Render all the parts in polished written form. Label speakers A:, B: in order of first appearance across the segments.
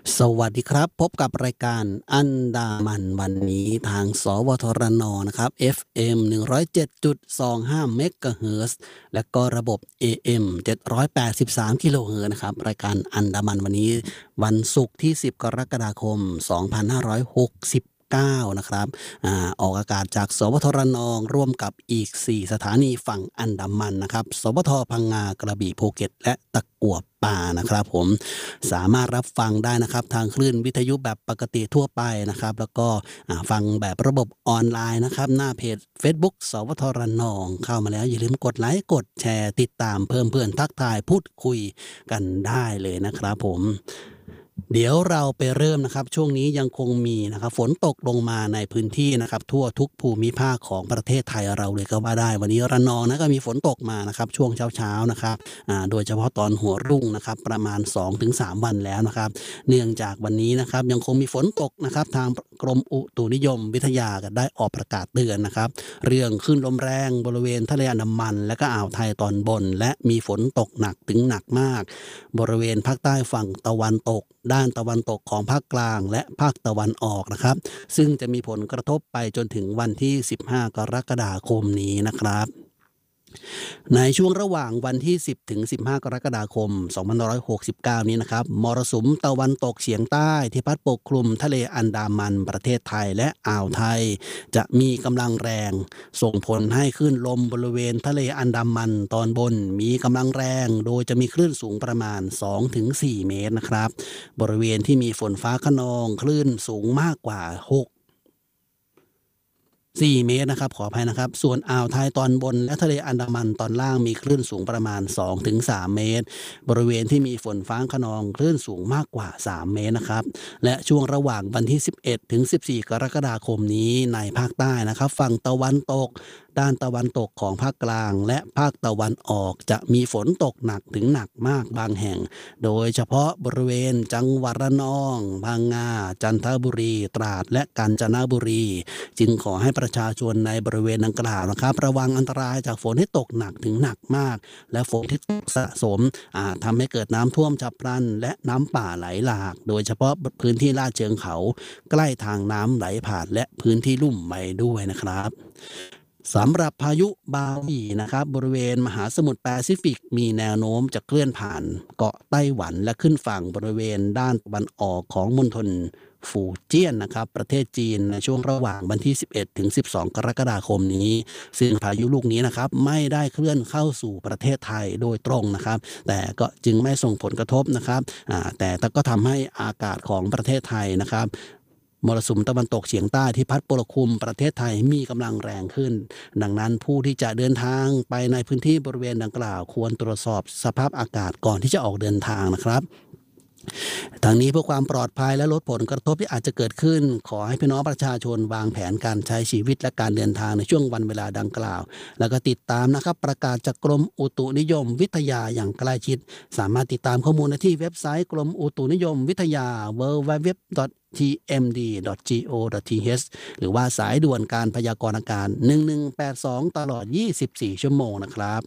A: สวัสดีครับพบกับรายการอันดามันวันนี้ทางสวทรนนะครับ FM 107.25เมกะเฮิรตซ์และก็ระบบ AM 783กิโลเฮิรตซ์นะครับรายการอันดามันวันนี้วันศุกร์ที่10กรกฎาคม2569นะครับออกอากาศจากสวทรนร่วมกับอีก4สถานีฝั่งอันดามันนะครับสวทพังงากระบี่ภูเก็ตและตะกั่วป่านะครับผมสามารถรับฟังได้นะครับทางคลื่นวิทยุแบบปกติทั่วไปนะครับแล้วก็ฟังแบบระบบออนไลน์นะครับหน้าเพจ Facebook สวทรนเข้ามาแล้วอย่าลืมกดไลค์กดแชร์ติดตามเพิ่มเพื่อนทักทายพูดคุยกันได้เลยนะครับผมเดี๋ยวเราไปเริ่มนะครับช่วงนี้ยังคงมีนะครับฝนตกลงมาในพื้นที่นะครับทั่วทุกภูมิภาคของประเทศไทยเราเลยก็ว่าได้วันนี้ระนองนะก็มีฝนตกมานะครับช่วงเช้าๆนะครับโดยเฉพาะตอนหัวรุ่งนะครับประมาณ 2-3 วันแล้วนะครับเนื่องจากวันนี้นะครับยังคงมีฝนตกนะครับทางกรมอุตุนิยมวิทยาก็ได้ออกประกาศเตือนนะครับเรื่องคลื่นลมแรงบริเวณทะเลอันดามันและก็อ่าวไทยตอนบนและมีฝนตกหนักถึงหนักมากบริเวณภาคใต้ฝั่งตะวันตกด้านตะวันตกของภาคกลางและภาคตะวันออกนะครับซึ่งจะมีผลกระทบไปจนถึงวันที่15กรกฎาคมนี้นะครับในช่วงระหว่างวันที่10ถึง15กรกฎาคม2569นี้นะครับมรสุมตะวันตกเฉียงใต้ที่พัดปกคลุมทะเลอันดามันประเทศไทยและอ่าวไทยจะมีกำลังแรงส่งผลให้คลื่นลมบริเวณทะเลอันดามันตอนบนมีกำลังแรงโดยจะมีคลื่นสูงประมาณ 2-4 เมตรนะครับบริเวณที่มีฝนฟ้าคะนองคลื่นสูงมากกว่า4 เมตรนะครับขออภัยนะครับส่วนอ่าวไทยตอนบนและทะเลอันดามันตอนล่างมีคลื่นสูงประมาณ 2-3 เมตรบริเวณที่มีฝนฟ้าคะนองคลื่นสูงมากกว่า3 เมตรนะครับและช่วงระหว่างวันที่11ถึง14กรกฎาคมนี้ในภาคใต้นะครับฝั่งตะวันตกด้านตะวันตกของภาคกลางและภาคตะวันออกจะมีฝนตกหนักถึงหนักมากบางแห่งโดยเฉพาะบริเวณจังหวัดระนองพังงาจันทบุรีตราดและกาญจนบุรีจึงขอให้ประชาชนในบริเวณดังกล่าวนะครับระวังอันตรายจากฝนที่ตกหนักถึงหนักมากและฝนที่ตกสะสมอาจทำให้เกิดน้ำท่วมฉับพลันและน้ำป่าไหลหลากโดยเฉพาะพื้นที่ลาดเชิงเขาใกล้ทางน้ำไหลผ่านและพื้นที่ลุ่มไปด้วยนะครับสำหรับพายุบาวีนะครับบริเวณมหาสมุทรแปซิฟิกมีแนวโน้มจะเคลื่อนผ่านเกาะไต้หวันและขึ้นฝั่งบริเวณด้านตะวันออกของมณฑลฟูเจียนนะครับประเทศจีนในช่วงระหว่างวันที่11ถึง12กรกฎาคมนี้ซึ่งพายุลูกนี้นะครับไม่ได้เคลื่อนเข้าสู่ประเทศไทยโดยตรงนะครับแต่ก็จึงไม่ส่งผลกระทบนะครับแต่ก็ทำให้อากาศของประเทศไทยนะครับมรสุมตะวันตกเฉียงใต้ที่พัดปกคลุมประเทศไทยมีกำลังแรงขึ้นดังนั้นผู้ที่จะเดินทางไปในพื้นที่บริเวณดังกล่าวควรตรวจสอบสภาพอากาศก่อนที่จะออกเดินทางนะครับทางนี้เพื่อความปลอดภัยและลดผลกระทบที่อาจจะเกิดขึ้นขอให้พี่น้องประชาชนวางแผนการใช้ชีวิตและการเดินทางในช่วงวันเวลาดังกล่าวแล้วก็ติดตามนะครับประกาศจากกรมอุตุนิยมวิทยาอย่างใกล้ชิดสามารถติดตามข้อมูลได้ที่เว็บไซต์กรมอุตุนิยมวิทยา www.tmd.go.th หรือว่าสายด่วนการพยากรณ์อากาศ1182ตลอด24ชั่วโมงนะครับ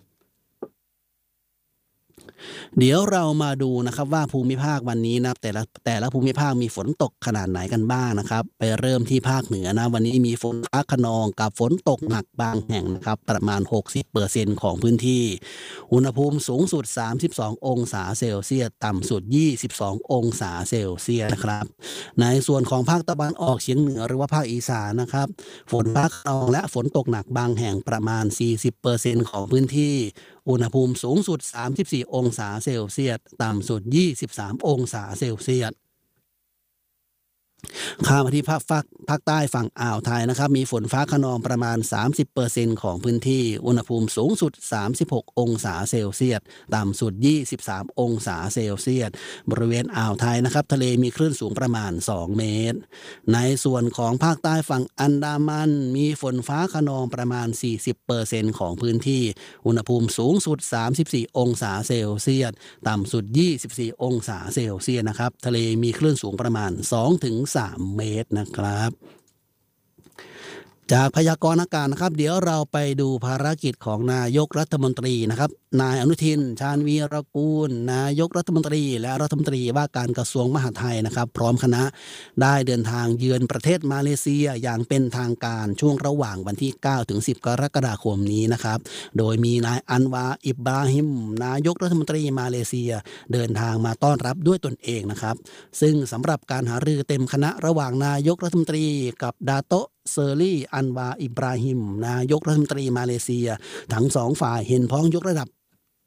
A: เดี๋ยวเรามาดูนะครับว่าภูมิภาควันนี้นะแต่ละภูมิภาคมีฝนตกขนาดไหนกันบ้างนะครับไปเริ่มที่ภาคเหนือนะวันนี้มีฝนฟ้าคะนองกับฝนตกหนักบางแห่งนะครับประมาณ 60% ของพื้นที่อุณหภูมิสูงสุด32องศาเซลเซียสต่ำสุด22องศาเซลเซียสนะครับในส่วนของภาคตะวันออกเฉียงเหนือหรือว่าภาคอีสานนะครับฝนฟ้าคะนองและฝนตกหนักบางแห่งประมาณ 40% ของพื้นที่อุณหภูมิสูงสุด34องศาเซลเซียสต่ำสุด23องศาเซลเซียส ข้ามมาที่ภาคใต้ฝั่งอ่าวไทยนะครับมีฝนฟ้าคะนองประมาณ 30% ของพื้นที่อุณหภูมิสูงสุด36องศาเซลเซียสต่ำสุด23องศาเซลเซียสบริเวณอ่าวไทยนะครับทะเลมีคลื่นสูงประมาณ2เมตรในส่วนของภาคใต้ฝั่งอันดามันมีฝนฟ้าคะนองประมาณ 40% ของพื้นที่อุณหภูมิสูงสุด34องศาเซลเซียสต่ำสุด24องศาเซลเซียสนะครับทะเลมีคลื่นสูงประมาณ2-3 เมตรนะครับจากพยากรณ์อากาศนะครับเดี๋ยวเราไปดูภารกิจของนายกรัฐมนตรีนะครับนายอนุทินชาญวีรกูลนายกรัฐมนตรีและรัฐมนตรีว่าการกระทรวงมหาดไทยนะครับพร้อมคณะได้เดินทางเยือนประเทศมาเลเซียอย่างเป็นทางการช่วงระหว่างวันที่9ถึง10กรกฎาคมนี้นะครับโดยมีนายอันวาอิบราฮิมนายกรัฐมนตรีมาเลเซียเดินทางมาต้อนรับด้วยตนเองนะครับซึ่งสำหรับการหารือเต็มคณะระหว่างนายกรัฐมนตรีกับดาโตะเซอร์ลี่อันวาอิบราฮิมนายกรัฐมนตรีมาเลเซียทั้งสองฝ่ายเห็นพ้องยกระดับ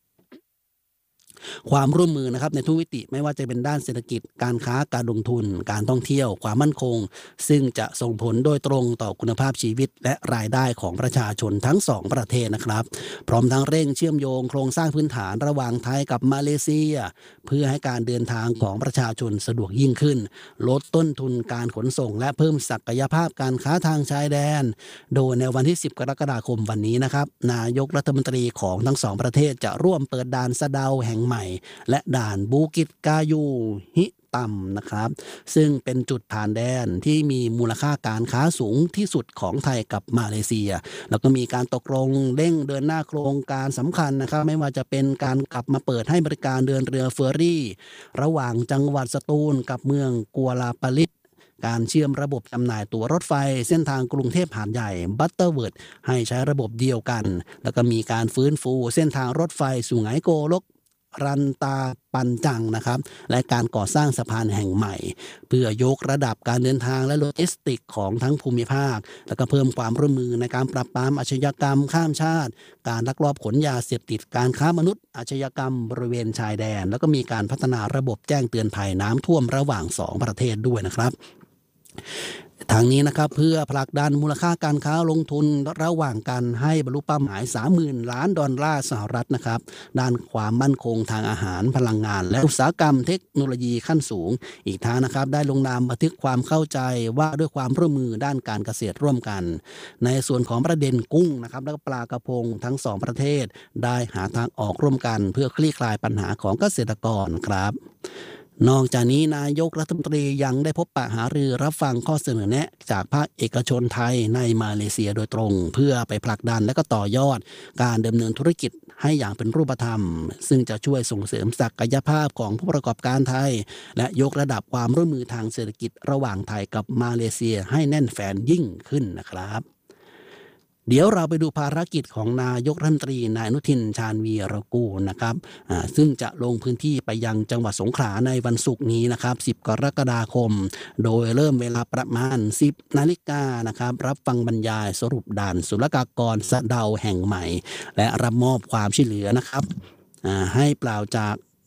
A: ความร่วมมือนะครับในทุกมิติไม่ว่าจะเป็นด้านเศรษฐกิจการค้าการลงทุนการท่องเที่ยวความมั่นคงซึ่งจะส่งผลโดยตรงต่อคุณภาพชีวิตและรายได้ของประชาชนทั้งสองประเทศนะครับพร้อมทั้งเร่งเชื่อมโยงโครงสร้างพื้นฐานระหว่างไทยกับมาเลเซียเพื่อให้การเดินทางของประชาชนสะดวกยิ่งขึ้นลดต้นทุนการขนส่งและเพิ่มศักยภาพการค้าทางชายแดนโดยในวันที่10กรกฎาคมวันนี้นะครับนายกรัฐมนตรีของทั้งสองประเทศจะร่วมเปิดด่านสะเดาแห่งใหม่และด่านบูกิตกายูฮิตัมนะครับซึ่งเป็นจุดผ่านแดนที่มีมูลค่าการค้าสูงที่สุดของไทยกับมาเลเซียแล้วก็มีการตกลงเร่งเดินหน้าโครงการสำคัญนะครับไม่ว่าจะเป็นการกลับมาเปิดให้บริการเดินเรือเฟอร์รี่ระหว่างจังหวัดสตูลกับเมืองกัวลาปาลิตการเชื่อมระบบจำหน่ายตั๋วรถไฟเส้นทางกรุงเทพหาดใหญ่บัตเตอร์เวิร์ดให้ใช้ระบบเดียวกันแล้วก็มีการฟื้นฟูเส้นทางรถไฟสุไหงโกลกรันตาปันจังนะครับและการก่อสร้างสะพานแห่งใหม่เพื่อยกระดับการเดินทางและโลจิสติกของทั้งภูมิภาคแล้วก็เพิ่มความร่วมมือในการปราบปรามอาชญากรรมข้ามชาติการลักลอบขนยาเสพติดการค้ามนุษย์อาชญากรรมบริเวณชายแดนแล้วก็มีการพัฒนาระบบแจ้งเตือนภัยน้ำท่วมระหว่าง2ประเทศด้วยนะครับทางนี้นะครับเพื่อผลักดันมูลค่าการค้าลงทุนระหว่างกันให้บรรลุเป้าหมาย 30,000 ล้านดอลลาร์สหรัฐนะครับด้านความมั่นคงทางอาหารพลังงานและอุตสาหกรรมเทคโนโลยีขั้นสูงอีกทั้งนะครับได้ลงนามบันทึกความเข้าใจว่าด้วยความร่วมมือด้านการเกษตรร่วมกันในส่วนของประเด็นกุ้งนะครับและปลากระพงทั้งสองประเทศได้หาทางออกร่วมกันเพื่อคลี่คลายปัญหาของเกษตรกรครับนอกจากนี้นายกรัฐมนตรียังได้พบปะหารือรับฟังข้อเสนอแนะจากภาคเอกชนไทยในมาเลเซียโดยตรงเพื่อไปผลักดันและก็ต่อยอดการดำเนินธุรกิจให้อย่างเป็นรูปธรรมซึ่งจะช่วยส่งเสริมศักยภาพของผู้ประกอบการไทยและยกระดับความร่วมมือทางเศรษฐกิจระหว่างไทยกับมาเลเซียให้แน่นแฟ้นยิ่งขึ้นนะครับเดี๋ยวเราไปดูภารกิจของนายกรัฐมนตรีนายอนุทินชาญวีรกูลนะครับซึ่งจะลงพื้นที่ไปยังจังหวัดสงขลาในวันศุกร์นี้นะครับ10กรกฎาคมโดยเริ่มเวลาประมาณ10นาฬิกานะครับรับฟังบรรยายสรุปด่านศุลกากรสะเดาแห่งใหม่และรับมอบความช่วยเหลือนะครับให้เปล่าจาก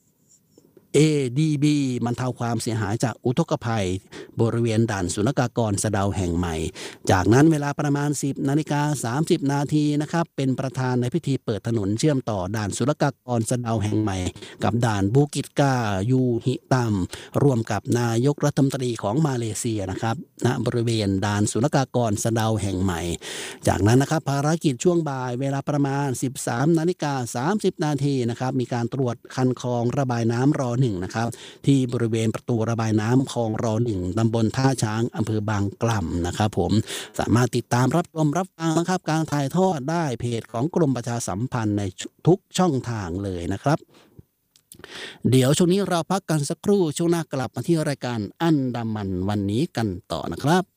A: ADB บรรเทาความเสียหายจากอุทกภัยบริเวณด่านศุลกากรสะเดาแห่งใหม่จากนั้นเวลาประมาณ10นาฬิกา30นาทีนะครับเป็นประธานในพิธีเปิดถนนเชื่อมต่อด่านศุลกากรสะเดาแห่งใหม่กับด่านบูกิตกายูฮิตัมร่วมกับนายกรัฐมนตรีของมาเลเซียนะครับณบริเวณด่านศุลกากรสะเดาแห่งใหม่จากนั้นนะครับภารกิจช่วงบ่ายเวลาประมาณ13นาฬิกา30นาทีนะครับมีการตรวจคันคลองระบายน้ำร1นะครับที่บริเวณประตูระบายน้ำคลองร1ตำบลท่าช้างอำเภอบางกล่ำนะครับผมสามารถติดตามรับชมรับฟังนะครับการถ่ายทอดได้เพจของกรมประชาสัมพันธ์ในทุกช่องทางเลยนะครับเดี๋ยวช่วงนี้เราพักกันสักครู่ช่วงหน้ากลับมาที่รายการอันดามันวันนี้กันต่อนะครับ